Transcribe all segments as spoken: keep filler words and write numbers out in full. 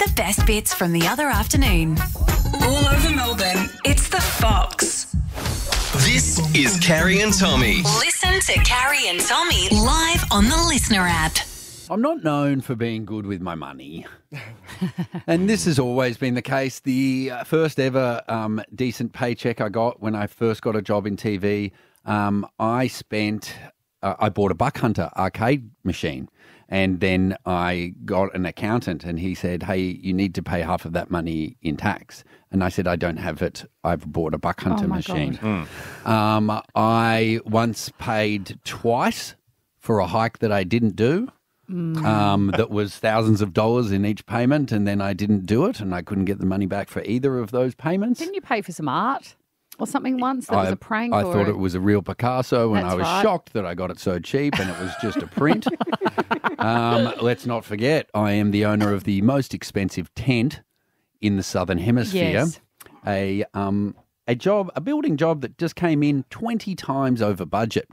The best bits from the other afternoon. All over Melbourne, it's The Fox. This is Carrie and Tommy. Listen to Carrie and Tommy live on the Listener app. I'm not known for being good with my money. And this has always been the case. The uh, first ever um, decent paycheck I got when I first got a job in T V, um, I spent, uh, I bought a Buck Hunter arcade machine. And then I got an accountant and he said, hey, you need to pay half of that money in tax. And I said, I don't have it. I've bought a Buck Hunter Oh, my machine. God. Um, I once paid twice for a hike that I didn't do. Um, that was thousands of dollars in each payment, and then I didn't do it, and I couldn't get the money back for either of those payments. Didn't you pay for some art or something once? That I, was a prank. I or thought a- it was a real Picasso, and That's I was right. shocked that I got it so cheap, and it was just a print. um, let's not forget, I am the owner of the most expensive tent in the Southern Hemisphere. Yes. A um, a job, a building job that just came in twenty times over budget.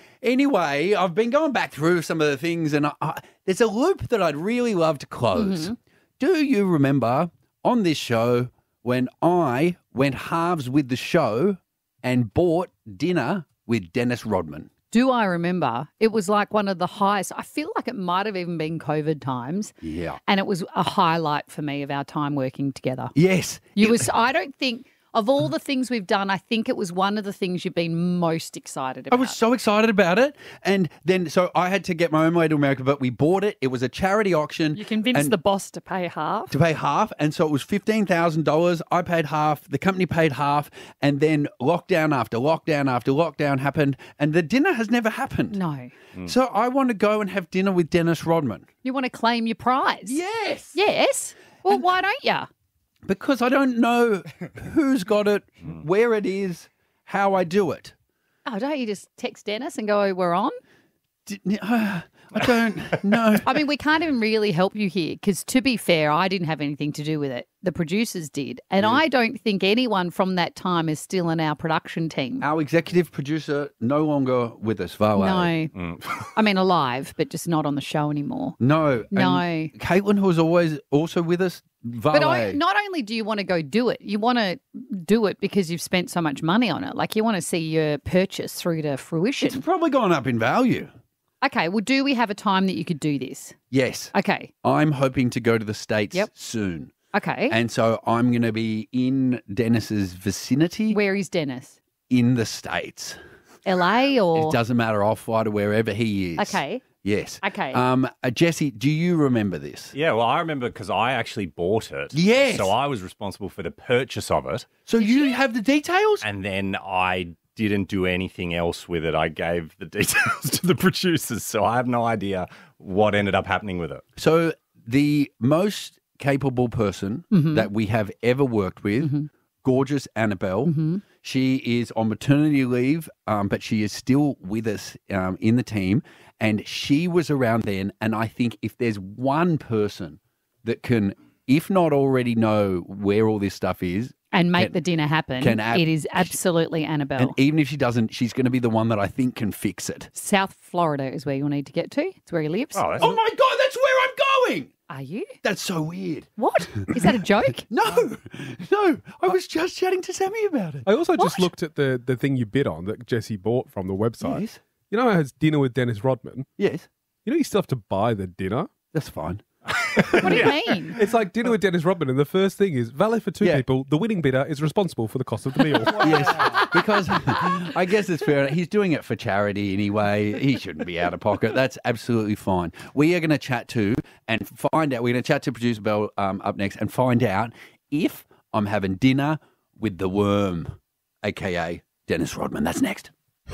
Anyway, I've been going back through some of the things, and I, I, there's a loop that I'd really love to close. Mm-hmm. Do you remember on this show when I went halves with the show and bought dinner with Dennis Rodman? Do I remember? It was like one of the highest. I feel like it might have even been COVID times. Yeah. And it was a highlight for me of our time working together. Yes. You It- was. I don't think of all the things we've done, I think it was one of the things you've been most excited I about. was so excited about it. And then, so I had to get my own way to America, but we bought it. It was a charity auction. You convinced and- the boss to pay half. to pay half, and so it was fifteen thousand dollars. I paid half, the company paid half, and then lockdown after lockdown after lockdown happened, and the dinner has never happened. No. So I want to go and have dinner with Dennis Rodman. You want to claim your prize? Yes. Yes. Well, why don't you? Because I don't know who's got it, where it is, how I do it. Oh, don't you just text Dennis and go, we're on? D- uh, I don't know. I mean, we can't even really help you here because, to be fair, I didn't have anything to do with it. The producers did. And I don't think anyone from that time is still in our production team. Our executive producer no longer with us, Vale. No. I mean, alive, but just not on the show anymore. No. No. And Caitlin, who was always also with us, Vale. But I, not only do you want to go do it, you want to do it because you've spent so much money on it. Like, you want to see your purchase through to fruition. It's probably gone up in value. Okay, well, do we have a time that you could do this? Yes. Okay, I'm hoping to go to the States Yep. soon. okay. And so I'm going to be in Dennis's vicinity Where is Dennis? in the States. L A or? It doesn't matter. I'll fly to wherever he is. Okay. Yes. Okay. Um, uh, Jesse, do you remember this? Yeah, well, I remember because I actually bought it. Yes. So I was responsible for the purchase of it. So you have the details? And then I didn't do anything else with it. I gave the details to the producers. So I have no idea what ended up happening with it. So the most capable person Mm-hmm. that we have ever worked with, gorgeous Annabelle. Mm-hmm. She is on maternity leave, um, but she is still with us um, in the team. And she was around then. And I think if there's one person that can, if not already know where all this stuff is, and make can- the dinner happen, can ab- it is absolutely Annabelle. and even if she doesn't, she's going to be the one that I think can fix it. South Florida is where you'll need to get to. It's where he lives. Oh, that's Oh my God, that's where I'm going. Are you? That's so weird. What? Is that a joke? No, no, I was just chatting to Sammy about it. I also just What? looked at the, the thing you bid on that Jesse bought from the website. Yes. You know, it has dinner with Dennis Rodman. Yes, You know, you still have to buy the dinner. that's fine. What do you mean? It's like dinner with Dennis Rodman, and the first thing is valet for two Yeah. people. The winning bidder is responsible for the cost of the meal. Yes, because I guess it's fair. He's doing it for charity anyway. He shouldn't be out of pocket. That's absolutely fine. We are going to chat to and find out. We're going to chat to producer Bell um, up next and find out if I'm having dinner with the worm, aka Dennis Rodman. That's next.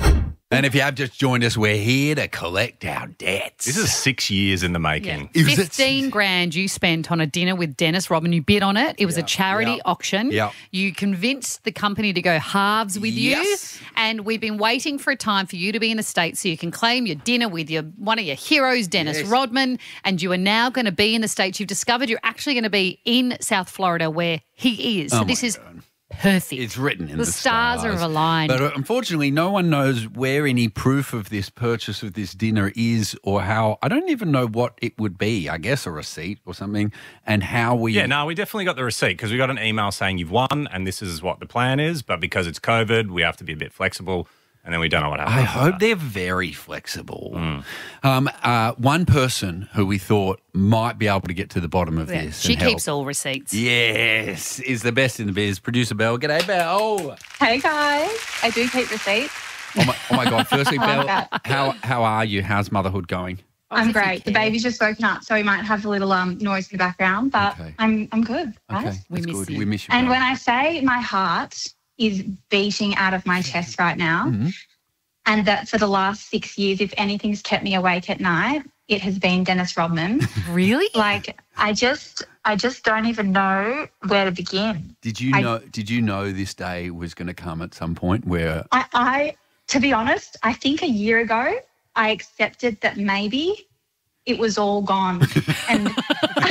And if you have just joined us, we're here to collect our debts. This is six years in the making. Is it- Fifteen grand you spent on a dinner with Dennis Rodman. You bid on it. It was a charity yeah. auction. Yeah. You convinced the company to go halves with Yes. you, and we've been waiting for a time for you to be in the States so you can claim your dinner with your one of your heroes, Dennis Yes. Rodman. And you are now going to be in the States. You've discovered you're actually going to be in South Florida where he is. Oh so this my is God. perfect. It's written in the, The stars are aligned. But uh, unfortunately, no one knows where any proof of this purchase of this dinner is or how. I don't even know what it would be. I guess a receipt or something, and how we. Yeah, no, we definitely got the receipt because we got an email saying you've won and this is what the plan is. But because it's COVID, we have to be a bit flexible. And then we don't know what happened. I hope they're very flexible. Mm. Um, uh, one person who we thought might be able to get to the bottom of Yeah. this. She and keeps help. all receipts. Yes, is the best in the biz. Producer Belle. G'day, Belle. Hey guys, I do keep receipts. Oh my, oh my God. Firstly, I Belle, like that. how, how are you? How's motherhood going? I'm if you great. The care. baby's just woken up, so we might have a little um, noise in the background, but Okay. I'm I'm good. Guys. Okay, We that's miss good. you. We miss you. And Belle. when I say my heart is beating out of my chest right now, Mhm. and that for the last six years, if anything's kept me awake at night, it has been Dennis Rodman. Really? Like I just I just don't even know where to begin. Did you I- know? Did you know this day was going to come at some point? Where I, I to be honest, I think a year ago I accepted that maybe it was all gone and, and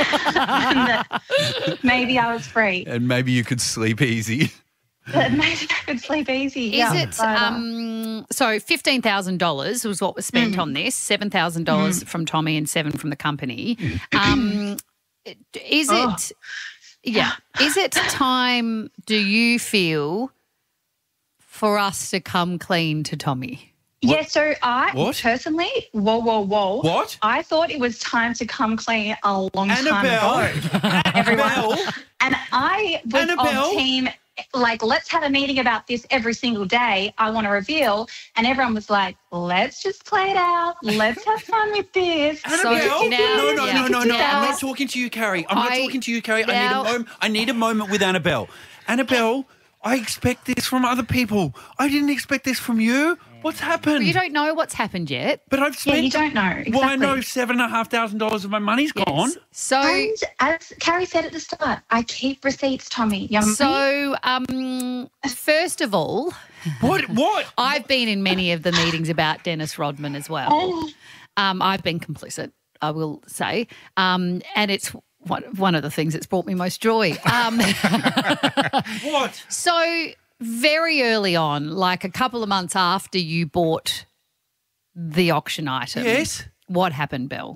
that maybe I was free. and maybe you could sleep easy. That maybe I could sleep easy. Is yeah. it But, uh, um so fifteen thousand dollars was what was spent Mm. on this, seven thousand dollars from Tommy and seven from the company. Um is Oh. it yeah, is it time, do you feel, for us to come clean to Tommy? yeah, so I What? personally, whoa, whoa, whoa. What? I thought it was time to come clean a long time Annabelle. ago. Everyone. And I was Annabelle. on team, like, let's have a meeting about this every single day. I want to reveal. And everyone was like, let's just play it out. Let's have fun with this. So Annabelle? now- no, no, yeah. no, no, no. I'm Now- not talking to you, Carrie. I'm not I- talking to you, Carrie. I now- need a moment. I need a moment with Annabelle. Annabelle, I expect this from other people. I didn't expect this from you. What's happened? You don't know what's happened yet. But I've Yeah, spent. you don't know. Exactly. Well, I know seven and a half thousand dollars of my money's gone. Yes. So And as Carrie said at the start, I keep receipts, Tommy. You know what I mean? so um first of all, What? What? I've been in many of the meetings about Dennis Rodman as well. Oh. Um, I've been complicit, I will say, um, and it's one, one of the things that's brought me most joy. Um, What? so very early on, like a couple of months after you bought the auction item, Yes. what happened, Belle?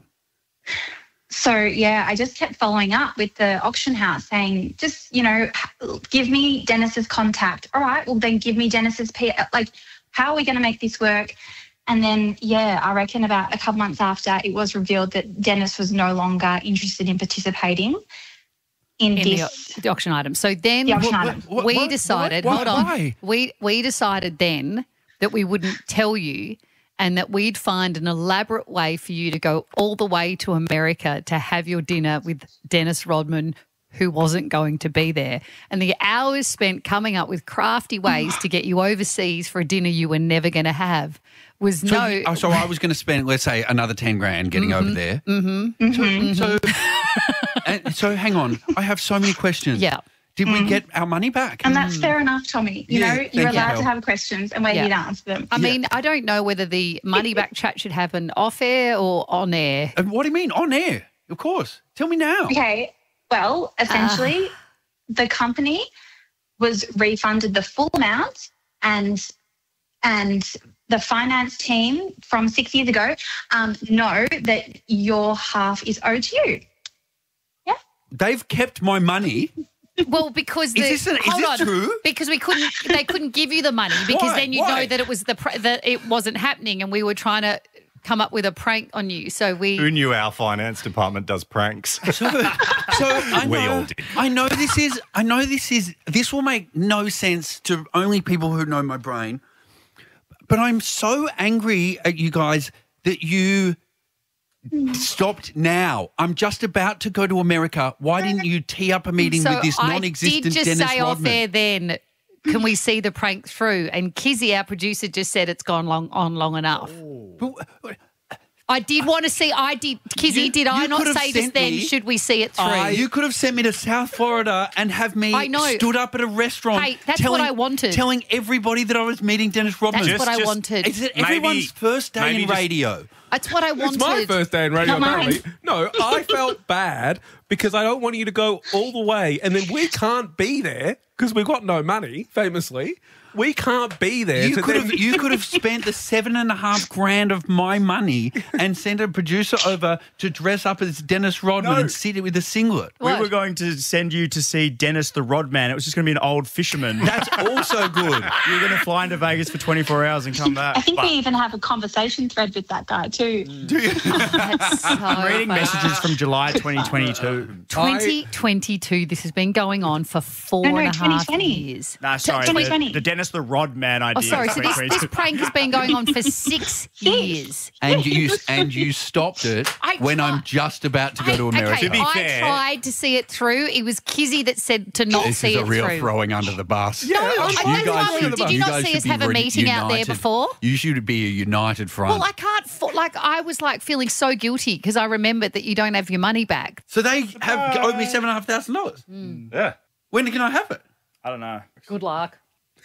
So, yeah, I just kept following up with the auction house saying, just, you know, give me Dennis's contact. All right, well, then give me Dennis's P. Like, how are we going to make this work? And then, yeah, I reckon about a couple months after, it was revealed that Dennis was no longer interested in participating in, In the, this. the auction item. So then The auction what- item. What- we what- decided, what- hold on, why? we we decided then that we wouldn't tell you and that we'd find an elaborate way for you to go all the way to America to have your dinner with Dennis Rodman, who wasn't going to be there. And the hours spent coming up with crafty ways to get you overseas for a dinner you were never going to have was So, no. you- oh, so I was going to spend, let's say, another ten grand getting over there. Mm-hmm. So, so, and, so hang on. I have so many questions. Yeah. Did we get our money back? And that's fair enough, Tommy. You Yeah, know, thank you're you, allowed Belle. to have questions and we're Yeah. here to answer them. I mean, I don't know whether the money back chat should happen off air or on air. And what do you mean? On air? Of course. Tell me now. Okay. Well, essentially, the company was refunded the full amount, and and the finance team from six years ago um, know that your half is owed to you. They've kept my money. Well, because the, Is this an- is hold this on, true? Because we couldn't, they couldn't give you the money because Why? then you Why? know that it was the pr- that it wasn't happening, and we were trying to come up with a prank on you. So we Who knew our finance department does pranks? So, so I know, We all did. I know this is. I know this is. This will make no sense to only people who know my brain. But I'm so angry at you guys that you stopped now. I'm just about to go to America. Why didn't you tee up a meeting so with this I non-existent did just Dennis say off Rodman? air then. Can we see the prank through? And Kizzy, our producer, just said it's gone long on long enough. But- I did want to see. I did, Kizzy. You- did I you not could have say just sent then? me- Should we see it through? Ah, you could have sent me to South Florida and have me I know. stood up at a restaurant. Hey, that's telling, what I wanted. Telling everybody that I was meeting Dennis Rodman. That's Just- what I just- wanted. Is it Maybe- everyone's first day maybe in just- radio? That's what I wanted. It's my first day in radio, Not mine. apparently. No, I felt bad because I don't want you to go all the way and then we can't be there because we've got no money, famously. We can't be there. You to could then- have you could have spent the seven and a half grand of my money and sent a producer over to dress up as Dennis Rodman No. and sit with a singlet. We were going to send you to see Dennis the Rodman. It was just going to be an old fisherman. That's also good. You're going to fly into Vegas for twenty-four hours and come back. I think But we even have a conversation thread with that guy too. Do you? That's so I'm reading funny. messages from July twenty twenty-two. twenty twenty-two. This has been going on for four No, no, and a half twenty twenty. years. Nah, sorry. twenty The, twenty. the Dennis the Rodman idea. Oh, sorry. So this, this prank has been going on for six years. And you and you stopped it I when tried- I'm just about to go I- to America. Okay, To be I fair- tried to see it through. It was Kizzy that said to not This see is a it real through. throwing under the bus. No, I- You that's guys lovely. should- Did you not guys see should us be have a re- meeting out there united. before? You should be a united front. Well, I can't. Fo- like I was like feeling so guilty because I remembered that you don't have your money back. so they have owed me seven and a half thousand dollars. Yeah. When can I have it? I don't know. Good luck.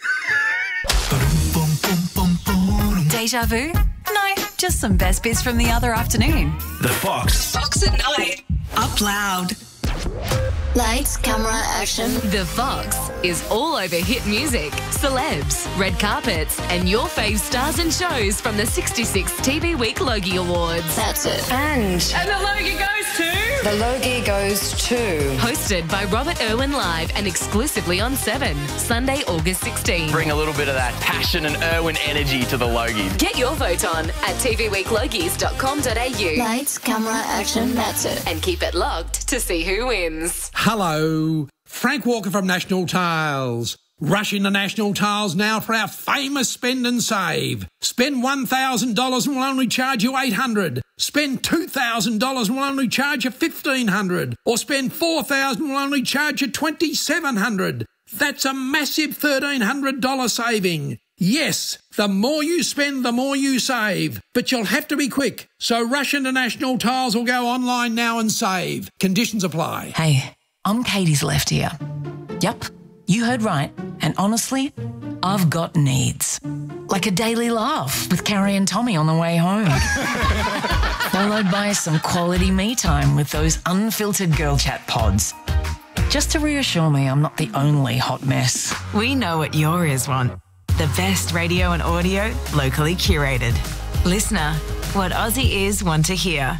Deja vu? No, just some best bits from the other afternoon. The Fox. Fox at night. Up loud. Lights, camera, action. The Fox is all over hit music, celebs, red carpets, and your fave stars and shows from the sixty-six T V Week Logie Awards. That's it. And. And the Logie goes to. The Logie goes to. Hosted by Robert Irwin live and exclusively on Seven, Sunday, August sixteenth. Bring a little bit of that passion and Irwin energy to the Logies. Get your vote on at t v week logies dot com dot a u Lights, camera, action. That's it. and keep it locked to see who wins. Hello, Frank Walker from National Tiles. Rush into National Tiles now for our famous spend and save. Spend one thousand dollars and we'll only charge you eight hundred dollars. Spend two thousand dollars and we'll only charge you fifteen hundred dollars. Or spend four thousand dollars and we'll only charge you twenty-seven hundred dollars. That's a massive thirteen hundred dollars saving. Yes, the more you spend, the more you save. But you'll have to be quick. So rush into National Tiles or go online now and save. Conditions apply. Hey, I'm Katie's left ear. Yup, you heard right. And honestly, I've got needs. Like a daily laugh with Carrie and Tommy on the way home. Followed by some quality me time with those unfiltered girl chat pods. Just to reassure me I'm not the only hot mess. We know what your ears want. The best radio and audio, locally curated. Listener, what Aussie ears want to hear.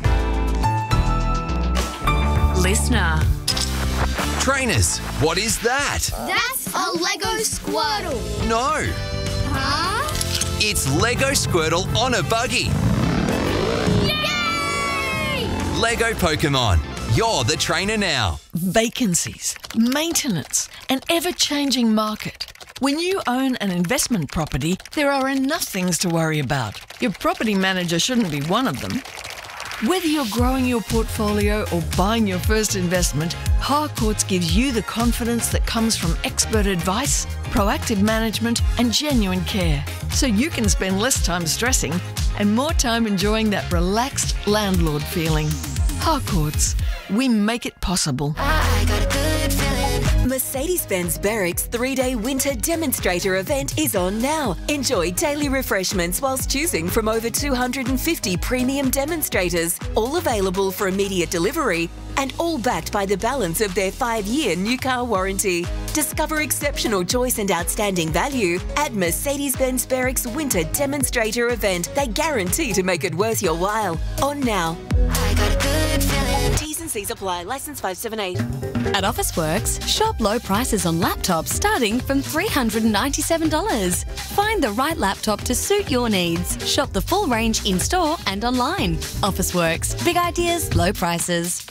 Listener. Trainers, what is that? That's a Lego Squirtle. No, Huh? it's Lego Squirtle on a buggy. Yay! Lego Pokemon. You're the trainer now. Vacancies, maintenance, an ever-changing market. When you own an investment property, there are enough things to worry about. Your property manager shouldn't be one of them. Whether you're growing your portfolio or buying your first investment, Harcourts gives you the confidence that comes from expert advice, proactive management, and genuine care. So you can spend less time stressing and more time enjoying that relaxed landlord feeling. Harcourts, we make it possible. I got a good feeling. Mercedes-Benz Berwick's three-day winter demonstrator event is on now. Enjoy daily refreshments whilst choosing from over two hundred fifty premium demonstrators, all available for immediate delivery and all backed by the balance of their five-year new car warranty. Discover exceptional choice and outstanding value at Mercedes-Benz Berwick's winter demonstrator event. They guarantee to make it worth your while. On now. I got a good feeling. T's and C's apply. Licence five seven eight. At Officeworks, shop low prices on laptops starting from three hundred ninety-seven dollars. Find the right laptop to suit your needs. Shop the full range in-store and online. Officeworks, big ideas, low prices.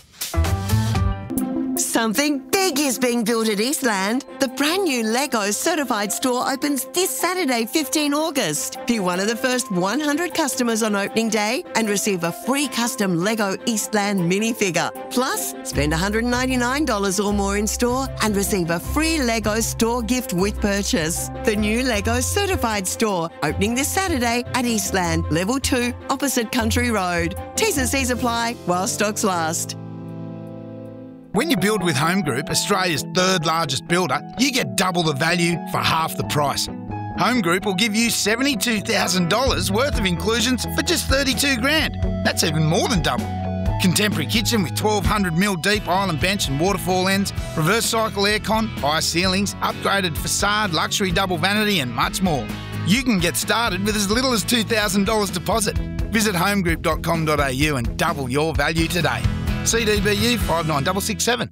Something big is being built at Eastland. The brand new Lego certified store opens this Saturday, fifteenth of August. Be one of the first one hundred customers on opening day and receive a free custom Lego Eastland minifigure. Plus, spend one hundred ninety-nine dollars or more in store and receive a free Lego store gift with purchase. The new Lego certified store opening this Saturday at Eastland, level two, opposite Country Road. T's and C's apply while stocks last. When you build with Home Group, Australia's third largest builder, you get double the value for half the price. Home Group will give you seventy-two thousand dollars worth of inclusions for just thirty-two grand. That's even more than double. Contemporary kitchen with twelve hundred mil deep island bench and waterfall ends, reverse cycle aircon, high ceilings, upgraded facade, luxury double vanity and much more. You can get started with as little as two thousand dollars deposit. Visit homegroup dot com dot a u and double your value today. C D B U five nine six six seven.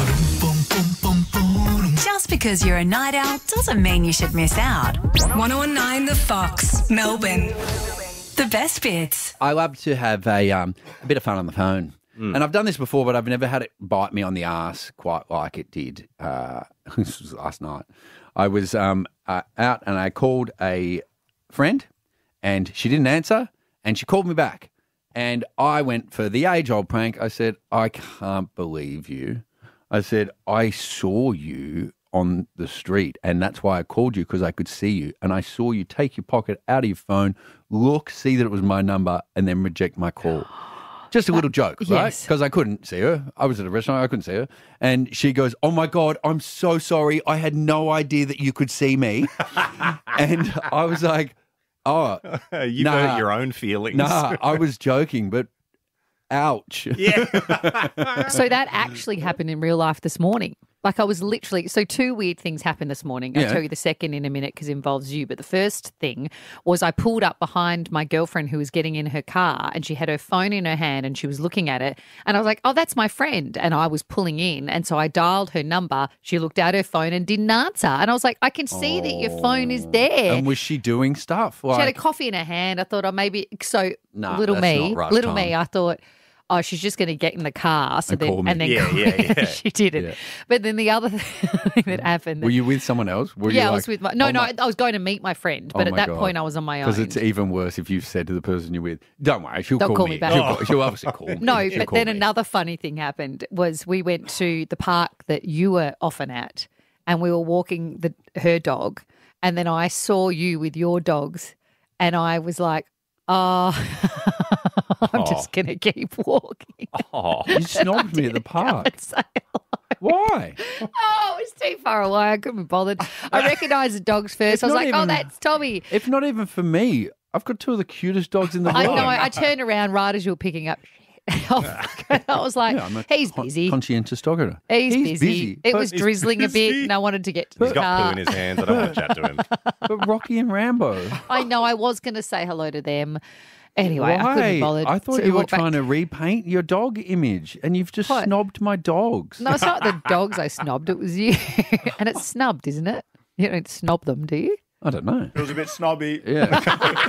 Just because you're a night owl doesn't mean you should miss out. one oh one nine The Fox, Melbourne. The best bits. I love to have a um, a bit of fun on the phone. Mm. And I've done this before, but I've never had it bite me on the arse quite like it did. Uh, this was last night. I was um, uh, out and I called a friend and she didn't answer and she called me back. And I went for the age-old prank. I said, I can't believe you. I said, I saw you on the street and that's why I called you, because I could see you. And I saw you take your pocket out of your phone, look, see that it was my number, and then reject my call. Just a little joke, right? yes. Because I couldn't see her. I was at a restaurant, I couldn't see her. And she goes, oh my God, I'm so sorry. I had no idea that you could see me. And I was like, oh. you nah, hurt your own feelings. Nah, I was joking, but ouch. Yeah. So that actually happened in real life this morning. Like I was literally, so two weird things happened this morning. I'll Yeah. tell you the second in a minute because it involves you. But the first thing was I pulled up behind my girlfriend who was getting in her car and she had her phone in her hand and she was looking at it. And I was like, oh, that's my friend. And I was pulling in. And so I dialed her number. She looked at her phone and didn't answer. And I was like, I can see that your phone is there. And was she doing stuff? She had a Like, coffee in her hand. I thought, oh, maybe, so Nah, little that's me, not right little time. me, I thought, oh, she's just going to get in the car. So And then, call me. and then Yeah, call yeah, me. yeah. She didn't. Yeah. But then the other thing that happened. were you with someone else? Were yeah, you I like, was with my, no, oh no, my- I was going to meet my friend. But oh at my that God. point, I was on my own. Because it's even worse if you've said to the person you're with, don't worry, she'll Don't call, call me. me back. She'll, Oh. call, she'll obviously call me. No, She'll but call then me. another funny thing happened was we went to the park that you were often at and we were walking the her dog and then I saw you with your dogs and I was like, oh, I'm just going to keep walking. Oh. You snobbed me at the park. I'd say hello. Why? Oh, it was too far away. I couldn't be bothered. I recognised the dogs first. It's I was not like, oh, even- that's Tommy. If not even for me, I've got two of the cutest dogs in the I world. know. I turned around right as you were picking up. I was like, Yeah, I'm a he's con- busy. conscientious dogger. He's, He's busy. busy, It but- was He's drizzling a bit, busy. and I wanted to get to He's the got car. poo in his hands. I don't want to chat to him. But Rocky and Rambo. I know. I was going to say hello to them. Anyway, I couldn't Why? be bothered. I thought So you we were walked back- trying to repaint your dog image, and you've just What? snobbed my dogs. No, it's not the dogs I snobbed. It was you. And it's snubbed, isn't it? You don't snob them, do you? I don't know. It was a bit snobby. Yeah.